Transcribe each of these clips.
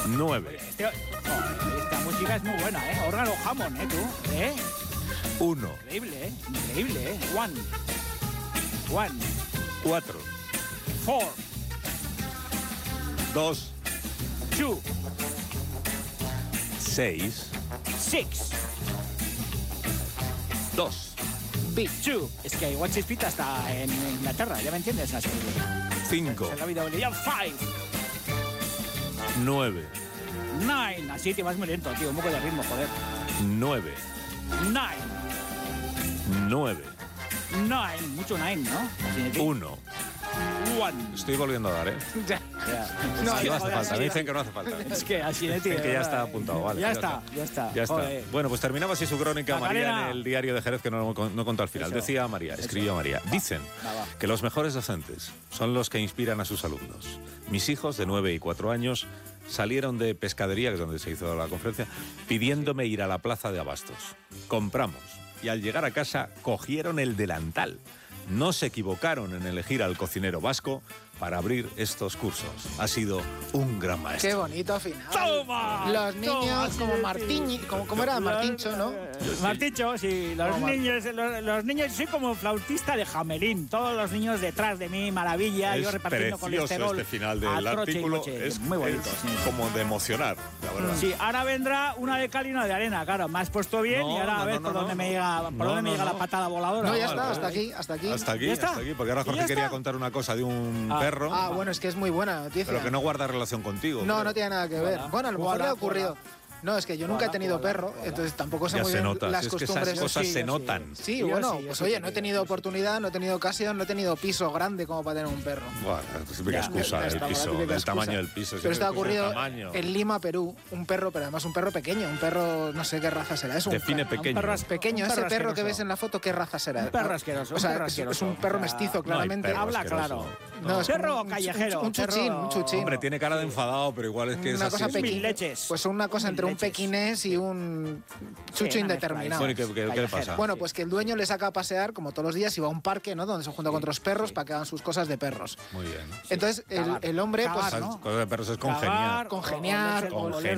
9. Esta música es muy buena, ¿eh? Órgano Hammond, ¿eh? Tú, ¿eh? 1. Increíble, ¿eh? Increíble, ¿eh? 1. 4. 4. 2. 2. 6. 6. 2. Big 2. Es que igual Chispita está en Inglaterra, ¿ya me entiendes? 5. En la vida bolivia. 5. 9. 9. Así te vas muy lento, tío. Un poco de ritmo, joder. 9. 9. 9. 9. Mucho 9, ¿no? 1. 1. Estoy volviendo a dar, ¿eh? Ya. No hace joder, falta. así- Me dicen que no hace falta. Es que así de Dicen que ya está apuntado, vale. Ya está. Ya está. Bueno, pues terminaba así su crónica, María, Macarena. en el diario de Jerez, que no contó al final. Eso. Decía María, escribió María. Dicen que los mejores docentes son los que inspiran a sus alumnos. Mis hijos, de 9 y 4 años, salieron de pescadería, que es donde se hizo la conferencia, pidiéndome ir a la plaza de abastos. Compramos. Y al llegar a casa, cogieron el delantal. No se equivocaron en elegir al cocinero vasco para abrir estos cursos. Ha sido un gran maestro. Qué bonito final. ¡Toma! Los niños ¡Toma! como Martín, como era Martincho, ¿no? Martincho, sí. Los niños, soy como flautista de Jamelín. Todos los niños detrás de mí, maravilla. Yo Es repartiendo precioso colesterol. este final a del troche y artículo. moche. Es muy bonito. es Sí. como de emocionar, la verdad. Sí, ahora vendrá una de cal y una de arena, claro. Me has puesto bien No, y ahora no, a ver no, por no, dónde no. me llega, por dónde me llega la patada voladora. No, ya vale, está, vale. hasta aquí. Hasta aquí, ¿Ya está? hasta aquí, porque ahora ¿Y ya Jorge quería está? contar una cosa de un perro, Ah, bueno, es que es muy buena noticia. pero que no guarda relación contigo. No, creo. no tiene nada que ver. Guala, Bueno, a lo mejor guala, le ha ocurrido. guala. No, es que yo nunca he tenido perro, entonces tampoco sé Ya muy se bien nota, las es que costumbres. esas cosas Sí, se yo notan. Sí, Yo bueno, sí, yo pues sí oye, que no he digo, tenido sí, sí. oportunidad, no he tenido ocasión, no he tenido piso grande como para tener un perro. Bueno, es típica Ya, excusa del Esta piso, típica del excusa. tamaño del piso. Pero siempre esto ha excusa ocurrido el tamaño. en Lima, Perú. Un perro, pero además un perro pequeño. Un perro, no sé qué raza será. Es un Define perro pequeño. pequeño. Un Ese perro perro que asqueroso. ves en la foto, ¿qué raza será? Un perro asqueroso, O sea, un perro es asqueroso. un perro O sea, mestizo, claramente. perro Habla asqueroso. claro. No, es Perro un callejero, Un chuchín, perro- un chuchín. Hombre, tiene cara de enfadado, pero igual es que es Una así. cosa Mil pequeña. leches. Pues una cosa entre un Mil leches. pequinés y un chucho Sí, una indeterminado. Bueno, ¿y qué le pasa? Bueno, pues que el dueño le saca a pasear, como todos los días, y va a un parque, ¿no? Donde se junta con otros perros para que hagan sus cosas de perros. Muy bien. Entonces, Cagar. el hombre, pues. Cagar, ¿no? Cosas de perros es Cagar, congeniar.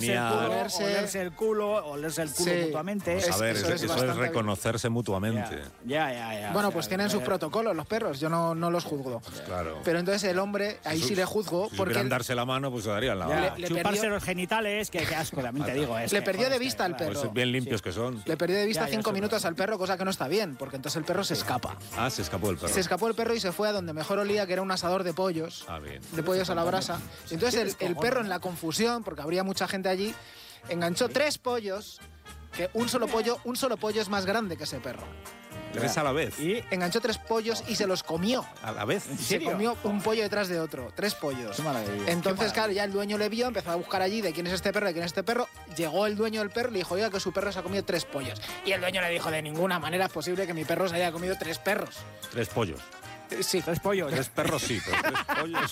olerse el culo, olerse el culo Sí. mutuamente. Pues a ver, eso es eso es bastante reconocerse mutuamente. Ya. Bueno, o sea, pues tienen sus protocolos los perros, yo no los juzgo. Claro. Pero entonces el hombre, ahí sí le juzgo, Si porque supieran darse la mano, pues se darían la ya, mano. le chuparse perdió- los genitales, que asco, también te digo. le perdió de vista al perro. Pues bien limpios que son. le perdió de vista Ya, 5 eso minutos al perro, cosa que no está bien, porque entonces el perro se escapa. Ah, se escapó el perro. Se escapó el perro y se fue a donde mejor olía, que era un asador de pollos. Ah, bien. De pollos a la brasa. Y entonces el perro, en la confusión, porque habría mucha gente allí, enganchó 3 pollos, que un solo pollo es más grande que ese perro. 3 a la vez. Y Enganchó 3 pollos y se los comió. A la vez. Se serio? comió un pollo detrás de otro, 3 pollos. Qué maravilla, Entonces, qué claro, ya el dueño le vio, empezó a buscar allí de quién es este perro, de quién es este perro. Llegó el dueño del perro y le dijo, oiga, que su perro se ha comido 3 pollos. Y el dueño le dijo, de ninguna manera es posible que mi perro se haya comido 3 perros. 3 pollos. Sí, 3 pollos. 3 perros sí, pero 3 pollos.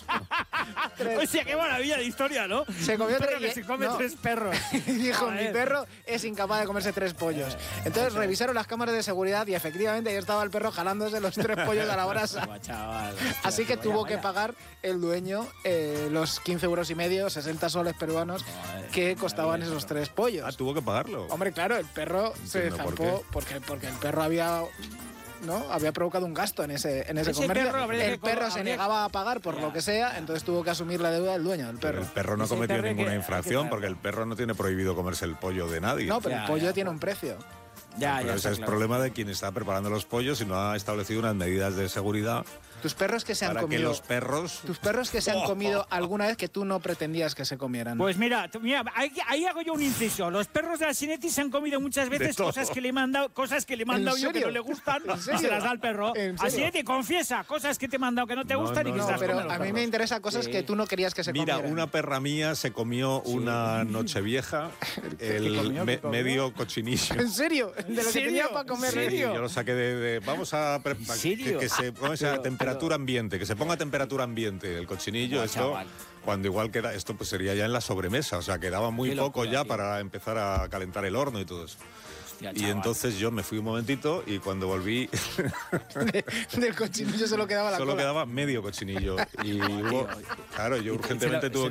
Hostia, qué maravilla de historia, ¿no? Se comió Un perro tres- que se come no. 3 perros. Y dijo, Joder. mi perro es incapaz de comerse 3 pollos. Entonces revisaron las cámaras de seguridad y efectivamente ahí estaba el perro jalándose los 3 pollos a la brasa. Buah, chaval. Así que Vaya, tuvo vaya. que pagar el dueño los 15 euros y medio, 60 soles peruanos, que costaban esos 3 Ah, pollos. tuvo que pagarlo. Hombre, claro, el perro se Entiendo por zampó porque el perro había... ¿no? Había provocado un gasto en ese comercio. perro habría El que perro se habría- negaba a pagar por lo que sea, entonces tuvo que asumir la deuda del dueño del Pero perro. el perro no Ese cometió perro ninguna que- infracción que- porque el perro no tiene prohibido comerse el pollo de nadie. No, pero Ya, el pollo ya. tiene un precio. Ya, Pero ya. ese está es claro. problema de quien está preparando los pollos y no ha establecido unas medidas de seguridad Tus perros que se han para que comido... los perros... Tus perros que se han comido alguna vez que tú no pretendías que se comieran. Pues mira, ahí hago yo un inciso. Los perros de la Sinetti se han comido muchas veces todo. cosas que le he mandado, ¿En yo que serio? no le gustan ¿En y serio? se las da al perro. ¿En A serio? Sinetti, confiesa cosas que te he mandado que no te No, gustan y que no, se no, las pero comen los a mí me perros. interesan cosas Sí. que tú no querías que se Mira, comieran. una perra mía se comió una nochevieja el comió? ¿Qué comió? medio cochinillo. ¿En serio? De lo que serio? tenía para comer. ¿En serio? Yo lo saqué de vamos a serio? que se ponga esa temperatura ambiente, que se ponga a temperatura ambiente el cochinillo. Buah, Esto chaval. cuando igual queda esto pues sería ya en la sobremesa, o sea, quedaba muy Qué poco locura, ya tío. para empezar a calentar el horno y todo eso. Hostia, Y chaval. entonces yo me fui un momentito y cuando volví Del cochinillo solo quedaba la solo cola. quedaba medio cochinillo y hubo, claro, yo urgentemente tuve